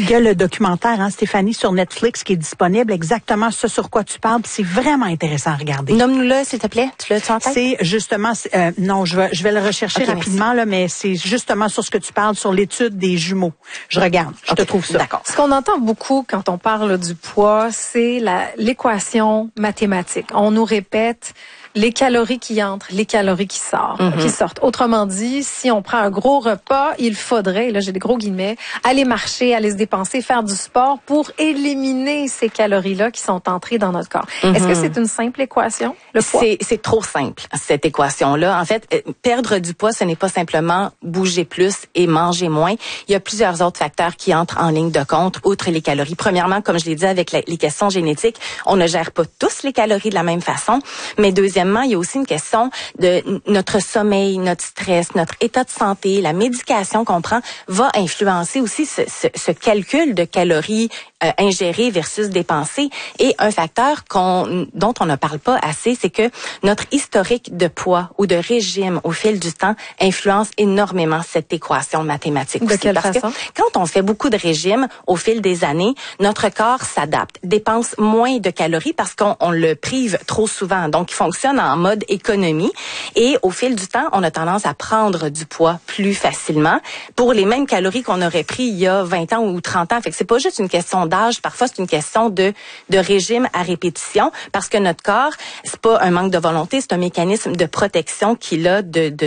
Il y a le documentaire, Stéphanie, sur Netflix qui est disponible, exactement ce sur quoi tu parles. C'est vraiment intéressant à regarder. Nomme-nous-le, s'il te plaît. Tu l'as en tête? C'est justement, non, je vais le rechercher rapidement, là, mais c'est justement sur ce que tu parles, sur l'étude des jumeaux. Je regarde, je te trouve ça. D'accord. Ce qu'on entend beaucoup quand on parle du poids, c'est l'équation mathématique. On nous répète les calories qui entrent, les calories qui sortent. Autrement dit, si on prend un gros repas, il faudrait, là j'ai des gros guillemets, aller marcher, aller se dépenser, faire du sport pour éliminer ces calories-là qui sont entrées dans notre corps. Est-ce que c'est une simple équation, le poids? C'est trop simple, cette équation-là. En fait, perdre du poids, ce n'est pas simplement bouger plus et manger moins. Il y a plusieurs autres facteurs qui entrent en ligne de compte, outre les calories. Premièrement, comme je l'ai dit avec les questions génétiques, on ne gère pas tous les calories de la même façon, mais deuxièmement, il y a aussi une question de notre sommeil, notre stress, notre état de santé, la médication qu'on prend va influencer aussi ce calcul de calories ingérées versus dépensées. Et un facteur dont on ne parle pas assez, c'est que notre historique de poids ou de régime au fil du temps influence énormément cette équation mathématique. De quelle façon? Parce que quand on fait beaucoup de régimes au fil des années, notre corps s'adapte, dépense moins de calories parce qu'on le prive trop souvent. Donc, il fonctionne en mode économie. Et au fil du temps, on a tendance à prendre du poids plus facilement pour les mêmes calories qu'on aurait pris il y a 20 ans ou 30 ans. Fait que c'est pas juste une question d'âge, parfois c'est une question de régime à répétition parce que notre corps, c'est pas un manque de volonté, c'est un mécanisme de protection qu'il a de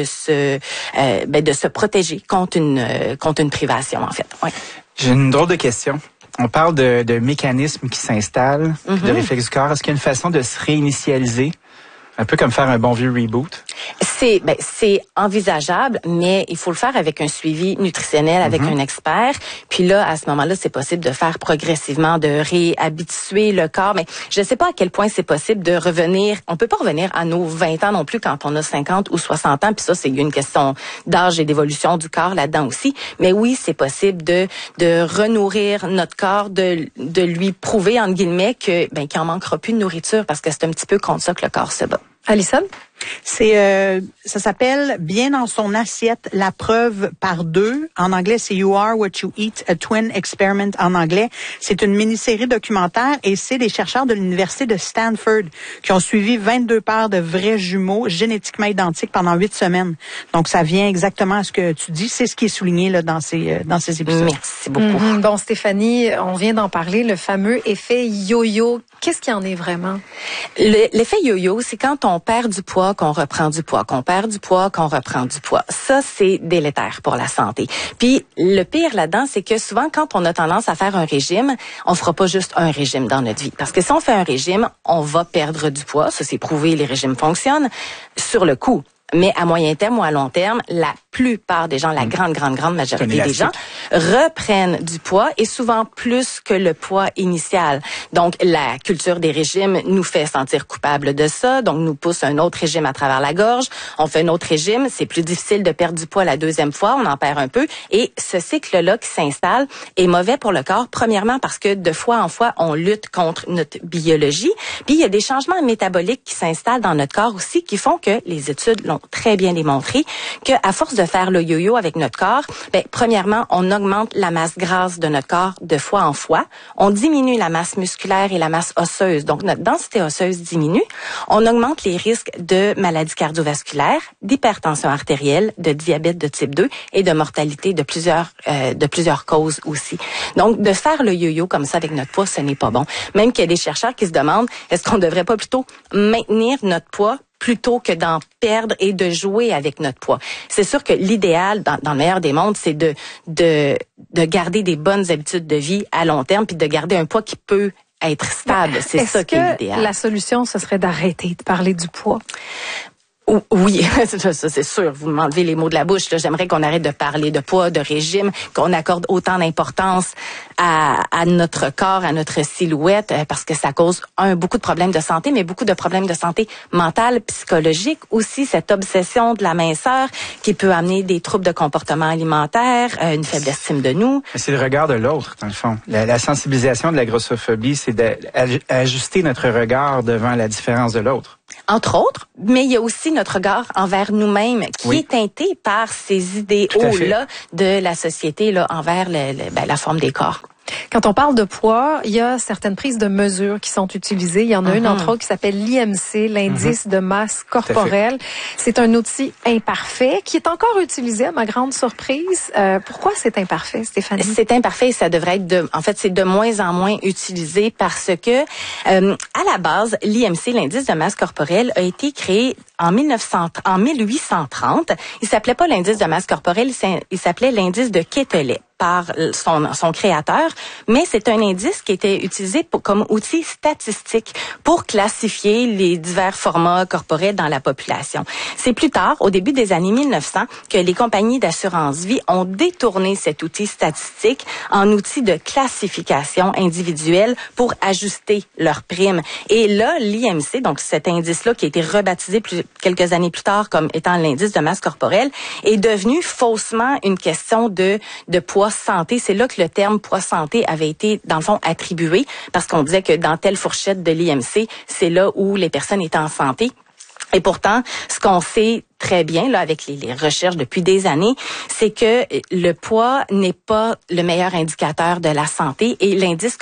se protéger contre une privation en fait. Ouais. J'ai une drôle de question. On parle de mécanismes qui s'installent, de réflexe du corps. Est-ce qu'il y a une façon de se réinitialiser? Un peu comme faire un bon vieux reboot. C'est envisageable, mais il faut le faire avec un suivi nutritionnel, avec un expert. Puis là, à ce moment-là, c'est possible de faire progressivement, de réhabituer le corps. Mais je ne sais pas à quel point c'est possible de revenir. On peut pas revenir à nos 20 ans non plus quand on a 50 ou 60 ans. Puis ça, c'est une question d'âge et d'évolution du corps là-dedans aussi. Mais oui, c'est possible de renourrir notre corps, de lui prouver, entre guillemets, qu'il en manquera plus de nourriture parce que c'est un petit peu contre ça que le corps se bat. Alison? Ça s'appelle Bien dans son assiette, la preuve par deux. En anglais, c'est You Are What You Eat, a Twin Experiment en anglais. C'est une mini-série documentaire et c'est des chercheurs de l'université de Stanford qui ont suivi 22 paires de vrais jumeaux génétiquement identiques pendant 8 semaines. Donc, ça vient exactement à ce que tu dis. C'est ce qui est souligné là dans ces épisodes. Merci beaucoup. Bon, Stéphanie, on vient d'en parler, le fameux effet yo-yo. Qu'est-ce qu'il y en est vraiment? L'effet yo-yo, c'est quand on perd du poids, qu'on reprend du poids, qu'on perd du poids, qu'on reprend du poids. Ça, c'est délétère pour la santé. Puis, le pire là-dedans, c'est que souvent, quand on a tendance à faire un régime, on fera pas juste un régime dans notre vie. Parce que si on fait un régime, on va perdre du poids. Ça, c'est prouvé, les régimes fonctionnent sur le coup. Mais à moyen terme ou à long terme, la plupart des gens, la grande majorité des gens reprennent du poids et souvent plus que le poids initial. Donc, la culture des régimes nous fait sentir coupables de ça, donc nous pousse un autre régime à travers la gorge. On fait un autre régime, c'est plus difficile de perdre du poids la deuxième fois, on en perd un peu. Et ce cycle-là qui s'installe est mauvais pour le corps, premièrement parce que de fois en fois, on lutte contre notre biologie. Puis, il y a des changements métaboliques qui s'installent dans notre corps aussi qui font que les études l'ont très bien démontré qu'à force de faire le yo-yo avec notre corps, premièrement, on augmente la masse grasse de notre corps de fois en fois. On diminue la masse musculaire et la masse osseuse. Donc, notre densité osseuse diminue. On augmente les risques de maladies cardiovasculaires, d'hypertension artérielle, de diabète de type 2 et de mortalité de plusieurs causes aussi. Donc, de faire le yo-yo comme ça avec notre poids, ce n'est pas bon. Même qu'il y a des chercheurs qui se demandent, est-ce qu'on devrait pas plutôt maintenir notre poids plutôt que d'en perdre et de jouer avec notre poids. C'est sûr que l'idéal, dans le meilleur des mondes, c'est de garder des bonnes habitudes de vie à long terme puis de garder un poids qui peut être stable. C'est ça qui est l'idéal. Est-ce que la solution, ce serait d'arrêter de parler du poids? Oui, ça c'est sûr. Vous m'enlevez les mots de la bouche. Là. J'aimerais qu'on arrête de parler de poids, de régime, qu'on accorde autant d'importance à notre corps, à notre silhouette, parce que ça cause beaucoup de problèmes de santé, mais beaucoup de problèmes de santé mentale, psychologique aussi. Cette obsession de la minceur qui peut amener des troubles de comportement alimentaire, une faible estime de nous. C'est le regard de l'autre, dans le fond. La sensibilisation de la grossophobie, c'est d'ajuster notre regard devant la différence de l'autre. Entre autres, mais il y a aussi notre regard envers nous-mêmes qui est teinté par ces idéaux-là de la société là envers la forme des corps. Quand on parle de poids, il y a certaines prises de mesure qui sont utilisées. Il y en a une, entre autres, qui s'appelle l'IMC, l'indice de masse corporelle. C'est un outil imparfait qui est encore utilisé à ma grande surprise. Pourquoi c'est imparfait, Stéphanie? C'est imparfait et ça devrait être c'est de moins en moins utilisé parce que, à la base, l'IMC, l'indice de masse corporelle, a été créé en 1830. Il s'appelait pas l'indice de masse corporelle, il s'appelait l'indice de Quetelet par son créateur, mais c'est un indice qui était utilisé comme outil statistique pour classifier les divers formats corporels dans la population. C'est plus tard, au début des années 1900, que les compagnies d'assurance vie ont détourné cet outil statistique en outil de classification individuelle pour ajuster leurs primes. Et là, l'IMC, donc cet indice-là qui a été rebaptisé quelques années plus tard comme étant l'indice de masse corporelle, est devenu faussement une question de poids santé. C'est là que le terme poids santé avait été, dans le fond, attribué parce qu'on disait que dans telle fourchette de l'IMC, c'est là où les personnes étaient en santé. Et pourtant, ce qu'on sait très bien là avec les recherches depuis des années, c'est que le poids n'est pas le meilleur indicateur de la santé et l'indice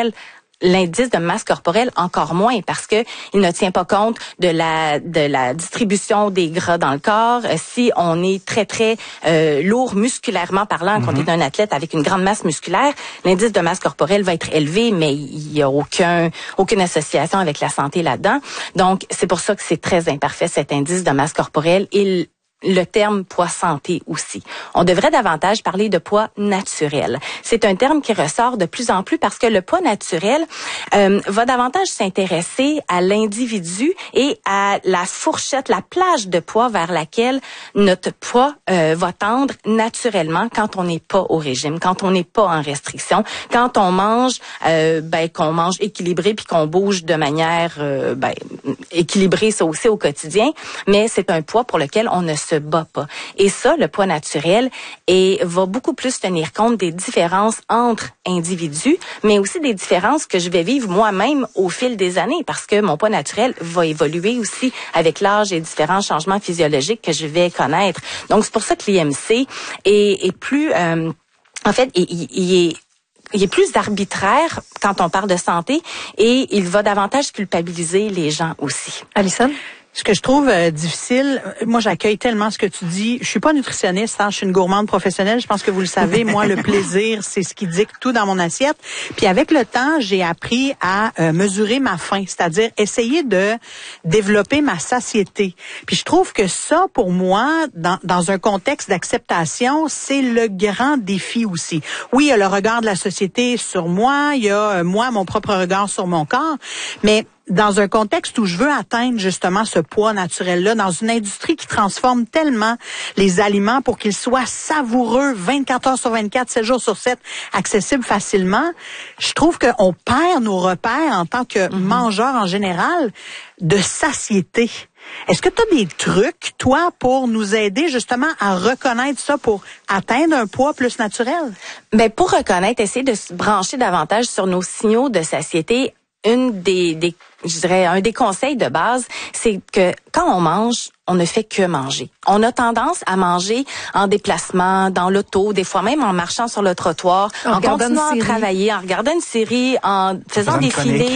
de masse corporelle encore moins parce que il ne tient pas compte de la distribution des gras dans le corps. Si on est très très lourd musculairement parlant, qu'on est un athlète avec une grande masse musculaire, l'indice de masse corporelle va être élevé, mais il y a aucune association avec la santé là-dedans. Donc c'est pour ça que c'est très imparfait cet indice de masse corporelle et le terme poids santé aussi. On devrait davantage parler de poids naturel. C'est un terme qui ressort de plus en plus parce que le poids naturel va davantage s'intéresser à l'individu et à la fourchette, la plage de poids vers laquelle notre poids va tendre naturellement quand on n'est pas au régime, quand on n'est pas en restriction, quand on mange, qu'on mange équilibré puis qu'on bouge de manière équilibrée, ça aussi au quotidien. Mais c'est un poids pour lequel on ne se bat pas. Et ça, le poids naturel, va beaucoup plus tenir compte des différences entre individus, mais aussi des différences que je vais vivre moi-même au fil des années, parce que mon poids naturel va évoluer aussi avec l'âge et différents changements physiologiques que je vais connaître. Donc, c'est pour ça que l'IMC est plus... il est plus arbitraire quand on parle de santé et il va davantage culpabiliser les gens aussi. Alison? Ce que je trouve difficile, moi j'accueille tellement ce que tu dis. Je suis pas nutritionniste, je suis une gourmande professionnelle. Je pense que vous le savez. Moi, le plaisir, c'est ce qui dicte tout dans mon assiette. Puis avec le temps, j'ai appris à mesurer ma faim, c'est-à-dire essayer de développer ma satiété. Puis je trouve que ça, pour moi, dans un contexte d'acceptation, c'est le grand défi aussi. Oui, il y a le regard de la société sur moi, il y a moi, mon propre regard sur mon corps, mais dans un contexte où je veux atteindre justement ce poids naturel-là, dans une industrie qui transforme tellement les aliments pour qu'ils soient savoureux 24 heures sur 24, 7 jours sur 7, accessibles facilement, je trouve qu'on perd nos repères en tant que mangeurs en général de satiété. Est-ce que tu as des trucs, toi, pour nous aider justement à reconnaître ça, pour atteindre un poids plus naturel? Ben, pour reconnaître, essayer de se brancher davantage sur nos signaux de satiété. Un des conseils de base, c'est que quand on mange, on ne fait que manger. On a tendance à manger en déplacement, dans l'auto, des fois même en marchant sur le trottoir, en continuant à travailler, en regardant une série, en faisant défiler,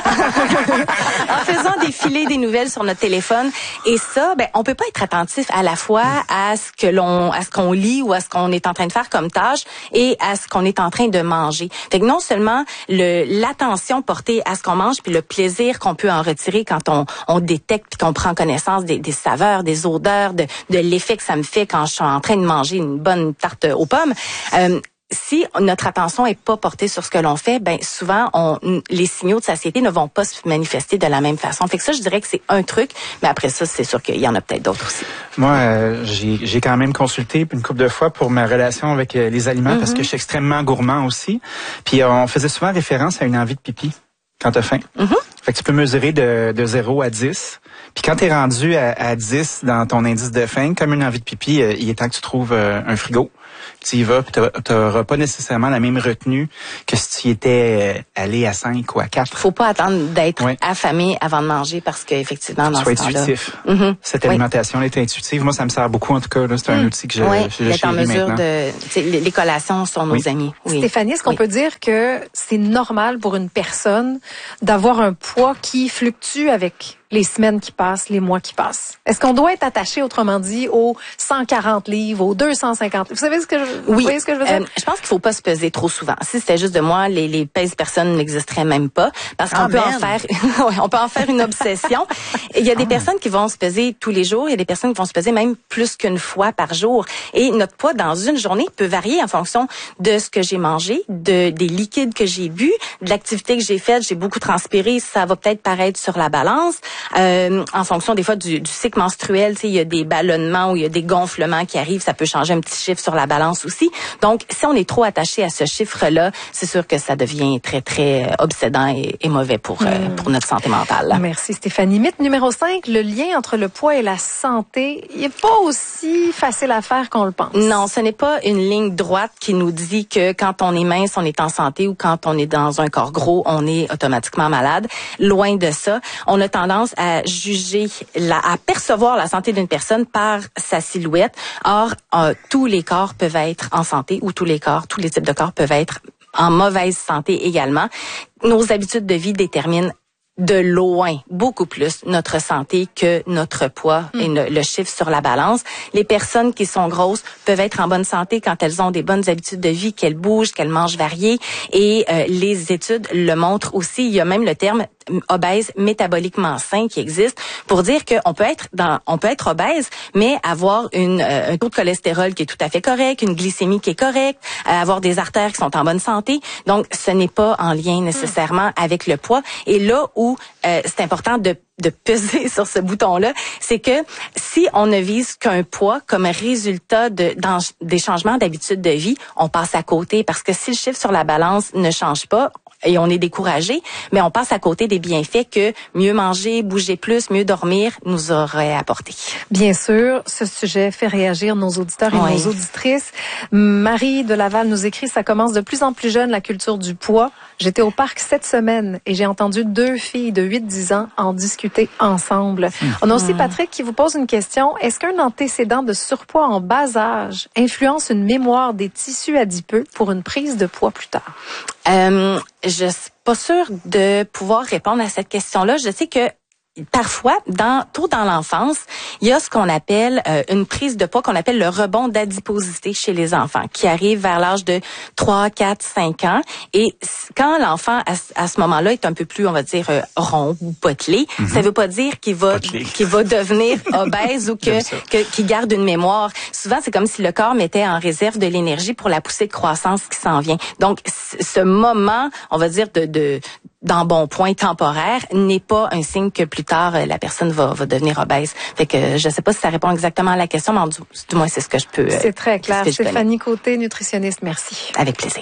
en faisant défiler des nouvelles sur notre téléphone. Et ça, on peut pas être attentif à la fois à ce qu'on lit ou à ce qu'on est en train de faire comme tâche et à ce qu'on est en train de manger. Fait que non seulement l'attention portée à ce qu'on mange puis le plaisir qu'on peut en retirer quand on détecte puis qu'on prend connaissance des saveurs, des odeurs, de l'effet que ça me fait quand je suis en train de manger une bonne tarte aux pommes. Si notre attention est pas portée sur ce que l'on fait, souvent les signaux de satiété ne vont pas se manifester de la même façon. Fait que ça, je dirais que c'est un truc, mais après ça, c'est sûr qu'il y en a peut-être d'autres aussi. Moi, j'ai quand même consulté une couple de fois pour ma relation avec les aliments parce que je suis extrêmement gourmand aussi. Puis on faisait souvent référence à une envie de pipi quand t'as faim. Fait que tu peux mesurer de 0 à 10. Puis quand t'es rendu à 10 dans ton indice de faim, comme une envie de pipi, il est temps que tu trouves un frigo. tu y vas, puis tu n'auras pas nécessairement la même retenue que si tu y étais allé à 5 ou à 4. Faut pas attendre d'être affamé avant de manger parce qu'effectivement, dans ce temps-là... Soit intuitif. Cette alimentation est intuitive. Moi, ça me sert beaucoup, en tout cas. Là, c'est un outil que je d'être en mesure de... Les collations sont nos amis. Oui. Stéphanie, est-ce qu'on peut dire que c'est normal pour une personne d'avoir un poids qui fluctue avec les semaines qui passent, les mois qui passent? Est-ce qu'on doit être attaché, autrement dit, aux 140 livres, aux 250 livres? Vous savez ce que vous voyez ce que je veux dire? Je pense qu'il faut pas se peser trop souvent. Si c'était juste de moi, les pèse-personnes n'existeraient même pas. Parce qu'on peut en faire, on peut en faire une obsession. Il y a des personnes qui vont se peser tous les jours. Il y a des personnes qui vont se peser même plus qu'une fois par jour. Et notre poids dans une journée peut varier en fonction de ce que j'ai mangé, des liquides que j'ai bu, de l'activité que j'ai faite. J'ai beaucoup transpiré. Ça va peut-être paraître sur la balance. En fonction des fois du cycle menstruel, il y a des ballonnements ou il y a des gonflements qui arrivent, ça peut changer un petit chiffre sur la balance aussi. Donc, si on est trop attaché à ce chiffre-là, c'est sûr que ça devient très, très obsédant et mauvais pour notre santé mentale. Merci Stéphanie. Mythe numéro 5, le lien entre le poids et la santé, il n'est pas aussi facile à faire qu'on le pense. Non, ce n'est pas une ligne droite qui nous dit que quand on est mince, on est en santé ou quand on est dans un corps gros, on est automatiquement malade. Loin de ça. On a tendance à juger, à percevoir la santé d'une personne par sa silhouette. Or, tous les corps peuvent être en santé ou tous les types de corps peuvent être en mauvaise santé également. Nos habitudes de vie déterminent de loin, beaucoup plus notre santé que notre poids et le chiffre sur la balance. Les personnes qui sont grosses peuvent être en bonne santé quand elles ont des bonnes habitudes de vie, qu'elles bougent, qu'elles mangent varié. Et les études le montrent aussi. Il y a même le terme obèse métaboliquement sain qui existe pour dire qu'on peut être obèse, mais avoir un taux de cholestérol qui est tout à fait correct, une glycémie qui est correcte, avoir des artères qui sont en bonne santé. Donc, ce n'est pas en lien nécessairement avec le poids. Et là où c'est important de peser sur ce bouton-là, c'est que si on ne vise qu'un poids comme résultat des changements d'habitude de vie, on passe à côté parce que si le chiffre sur la balance ne change pas, et on est découragé, mais on passe à côté des bienfaits que mieux manger, bouger plus, mieux dormir nous aurait apporté. Bien sûr, ce sujet fait réagir nos auditeurs et nos auditrices. Marie de Laval nous écrit, ça commence de plus en plus jeune, la culture du poids. J'étais au parc cette semaine et j'ai entendu 2 filles de 8-10 ans en discuter ensemble. On a aussi Patrick qui vous pose une question. Est-ce qu'un antécédent de surpoids en bas âge influence une mémoire des tissus adipeux pour une prise de poids plus tard? Je suis pas sûre de pouvoir répondre à cette question-là. Je sais que parfois, tôt dans l'enfance, il y a ce qu'on appelle une prise de poids qu'on appelle le rebond d'adiposité chez les enfants, qui arrive vers l'âge de 3, 4, 5 ans. Et quand l'enfant, à ce moment-là, est un peu plus, on va dire, rond ou potelé, ça veut pas dire qu'il va devenir obèse ou qu'il garde une mémoire. Souvent, c'est comme si le corps mettait en réserve de l'énergie pour la poussée de croissance qui s'en vient. Donc, ce moment, on va dire, d'embonpoint temporaire n'est pas un signe que plus tard la personne va devenir obèse. Fait que je sais pas si ça répond exactement à la question, mais du moins c'est ce que je peux. C'est très clair. Stéphanie Côté, nutritionniste, merci. Avec plaisir.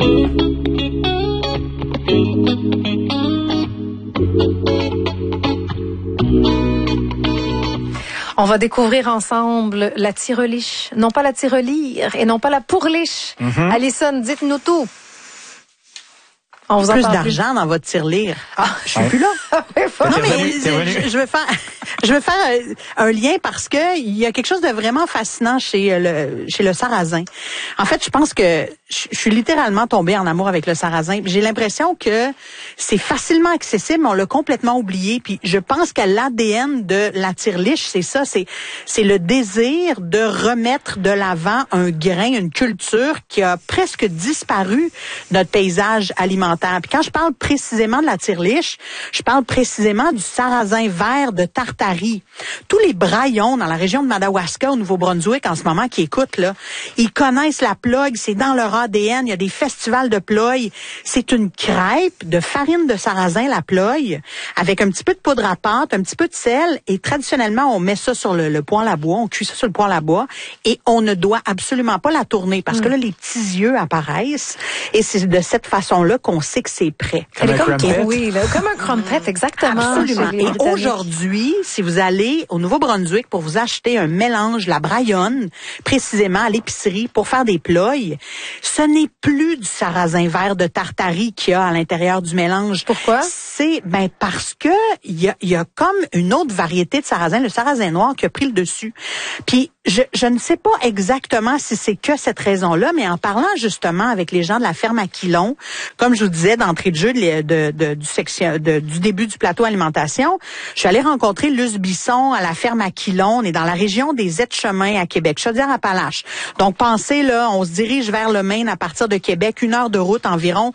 On va découvrir ensemble la tireliche, non pas la tirelire et non pas la pourliche. Alison, dites-nous tout. On vous plus d'argent dans votre tirelire. Je suis plus là. Non, mais je veux faire un lien parce que il y a quelque chose de vraiment fascinant chez le sarrasin. En fait, je pense que je suis littéralement tombée en amour avec le sarrasin. J'ai l'impression que c'est facilement accessible, mais on l'a complètement oublié. Puis je pense qu'à l'ADN de la tire-liche, c'est ça, c'est le désir de remettre de l'avant un grain, une culture qui a presque disparu de notre paysage alimentaire. Puis quand je parle précisément de la tire-liche, je parle précisément du sarrasin vert de Tartarie. Tous les braillons dans la région de Madawaska, au Nouveau-Brunswick, en ce moment, qui écoutent, là, ils connaissent la plogue, c'est dans leur ADN, il y a des festivals de plogue. C'est une crêpe de farine de sarrasin, la plogue, avec un petit peu de poudre à pâte, un petit peu de sel, et traditionnellement, on met ça sur le poêle à bois, on cuit ça sur le poêle à bois, et on ne doit absolument pas la tourner, parce que là, les petits yeux apparaissent, et c'est de cette façon-là qu'on sait que c'est prêt. Comme un crumpet, exactement. Absolument. Et aujourd'hui, si vous allez au Nouveau-Brunswick pour vous acheter un mélange, la Brayonne, précisément à l'épicerie, pour faire des ploys, ce n'est plus du sarrasin vert de Tartarie qu'il y a à l'intérieur du mélange. Pourquoi? C'est parce que il y a comme une autre variété de sarrasin, le sarrasin noir, qui a pris le dessus. Puis je ne sais pas exactement si c'est que cette raison-là, mais en parlant justement avec les gens de la ferme Aquilon, comme je vous disais d'entrée de jeu du début du plateau alimentation, je suis allée rencontrer Luce Bisson à la ferme Aquilon. On est dans la région des Etchemins à Québec, Chaudière-Appalaches. Donc pensez là, on se dirige vers le Maine à partir de Québec, 1 heure de route environ.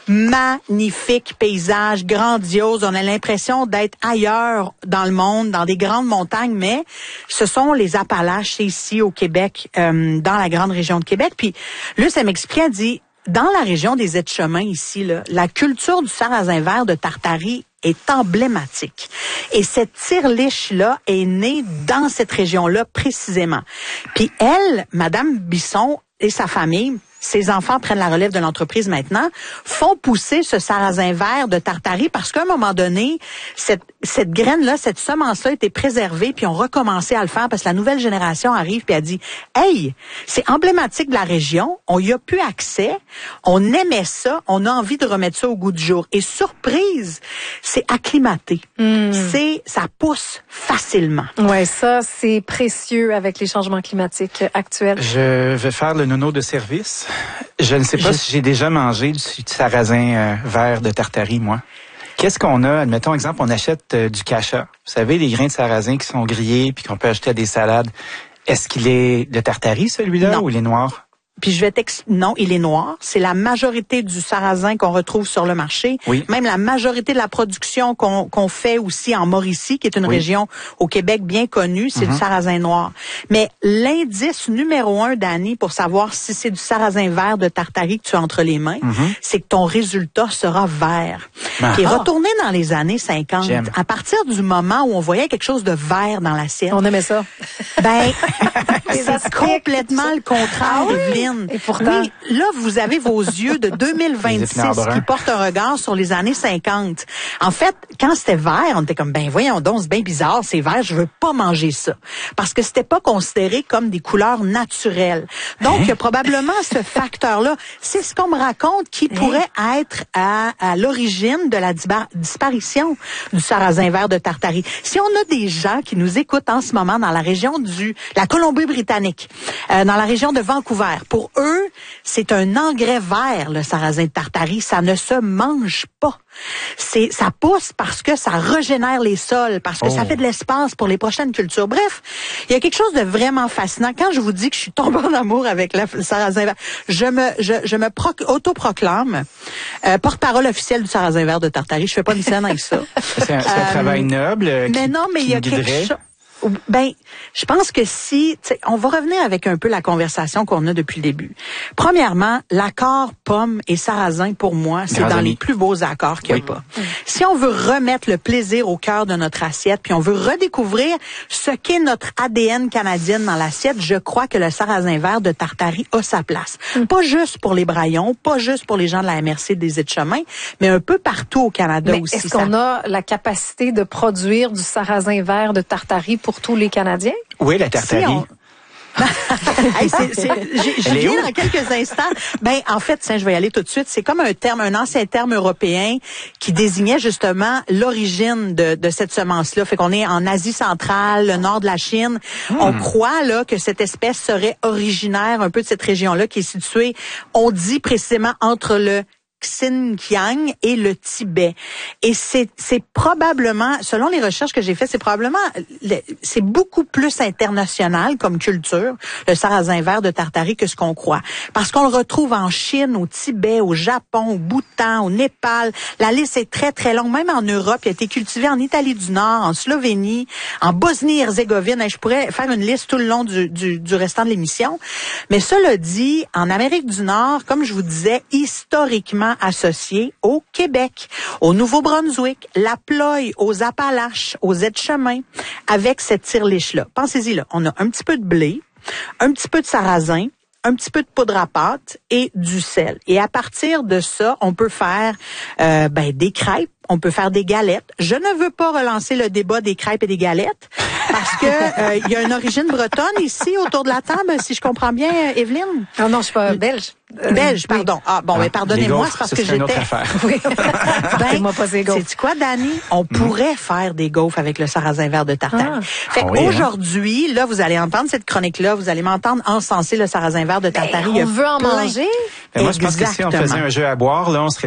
Magnifique paysage, grandiose. On a l'impression d'être ailleurs dans le monde, dans des grandes montagnes, mais ce sont les Appalaches, c'est ici au Québec, dans la grande région de Québec. Puis Luce, elle m'expliquait, elle dit, dans la région des Etchemins ici, là, la culture du sarrasin vert de Tartarie est emblématique. Et cette tire-liche-là est née dans cette région-là précisément. Puis elle, Madame Bisson et sa famille, ses enfants prennent la relève de l'entreprise maintenant, font pousser ce sarrasin vert de Tartarie parce qu'à un moment donné, cette graine-là, cette semence-là était préservée, puis on recommençait à le faire parce que la nouvelle génération arrive puis a dit « Hey, c'est emblématique de la région, on y a plus accès, on aimait ça, on a envie de remettre ça au goût du jour. » Et surprise, c'est acclimaté. Ça pousse facilement. Ouais, ça, c'est précieux avec les changements climatiques actuels. Je vais faire le nono de service. Je ne sais pas si j'ai déjà mangé du sarrasin vert de Tartarie, moi. Qu'est-ce qu'on a? Admettons, exemple, on achète du cacha. Vous savez, les grains de sarrasin qui sont grillés puis qu'on peut ajouter à des salades. Est-ce qu'il est de Tartarie, celui-là, ou il est noir? Puis non, il est noir. C'est la majorité du sarrasin qu'on retrouve sur le marché. Oui. Même la majorité de la production qu'on fait aussi en Mauricie, qui est une région au Québec bien connue, c'est du sarrasin noir. Mais l'indice numéro 1 d'Annie pour savoir si c'est du sarrasin vert de Tartarie que tu as entre les mains, c'est que ton résultat sera vert. Puis retourner dans les années 50, à partir du moment où on voyait quelque chose de vert dans l'assiette. On aimait ça. Ben, c'est complètement le contraire, Evelyne. Et pourtant, oui, là, vous avez vos yeux de 2026 qui portent un regard sur les années 50. En fait, quand c'était vert, on était comme, ben voyons donc, c'est bien bizarre, c'est vert, je veux pas manger ça. Parce que c'était pas considéré comme des couleurs naturelles. Donc, il y a probablement ce facteur-là. C'est ce qu'on me raconte qui pourrait être à l'origine de la disparition du sarrasin vert de Tartarie. Si on a des gens qui nous écoutent en ce moment dans la région la Colombie-Britannique, dans la région de Vancouver, pour eux, c'est un engrais vert, le sarrasin de Tartarie. Ça ne se mange pas. Ça pousse parce que ça régénère les sols, parce que ça fait de l'espace pour les prochaines cultures. Bref, il y a quelque chose de vraiment fascinant. Quand je vous dis que je suis tombée en amour avec le sarrasin vert, je me autoproclame porte-parole officielle du sarrasin vert de Tartarie. Je fais pas une scène avec ça. C'est un travail noble. Mais non, mais il y a quelque chose. Ben, je pense que on va revenir avec un peu la conversation qu'on a depuis le début. Premièrement, l'accord pomme et sarrasin, pour moi, c'est dans les plus beaux accords qu'il n'y a pas. Si on veut remettre le plaisir au cœur de notre assiette, puis on veut redécouvrir ce qu'est notre ADN canadienne dans l'assiette, je crois que le sarrasin vert de Tartarie a sa place. Pas juste pour les Braillons, pas juste pour les gens de la MRC des Etchemins, mais un peu partout au Canada aussi. Est-ce qu'on a la capacité de produire du sarrasin vert de Tartarie pour tous les Canadiens? Oui, la Tartarie. Je viens dans quelques instants. Ben, en fait, je vais y aller tout de suite. C'est comme un ancien terme européen qui désignait justement l'origine de cette semence-là. Fait qu'on est en Asie centrale, le nord de la Chine. On croit, là, que cette espèce serait originaire un peu de cette région-là qui est située, on dit précisément entre le Xinjiang et le Tibet. Et c'est probablement, selon les recherches que j'ai faites, c'est beaucoup plus international comme culture, le sarrasin vert de Tartarie, que ce qu'on croit. Parce qu'on le retrouve en Chine, au Tibet, au Japon, au Bhoutan, au Népal. La liste est très, très longue. Même en Europe, il a été cultivé en Italie du Nord, en Slovénie, en Bosnie-Herzégovine. Je pourrais faire une liste tout le long du restant de l'émission. Mais cela dit, en Amérique du Nord, comme je vous disais, historiquement associé au Québec, au Nouveau-Brunswick, la Ploye, aux Appalaches, aux Etchemins, avec cette tire-liche-là. Pensez-y là, on a un petit peu de blé, un petit peu de sarrasin, un petit peu de poudre à pâte et du sel. Et à partir de ça, on peut faire des crêpes, on peut faire des galettes. Je ne veux pas relancer le débat des crêpes et des galettes parce que il y a une origine bretonne ici autour de la table, si je comprends bien, Evelyne. Non, je suis pas belge. Belge, pardon. Oui. Ah bon, pardonnez-moi, c'est parce que j'étais. Oui. Partez-moi pas ces gaufres. C'est quoi, Dani? On pourrait faire des gaufres avec le sarrasin vert de Tartarie. Fait qu'aujourd'hui, là, vous allez entendre cette chronique-là, vous allez m'entendre encenser le sarrasin vert de Tartarie. On veut en manger. Moi, je pense que si on faisait un jeu à boire, là, on serait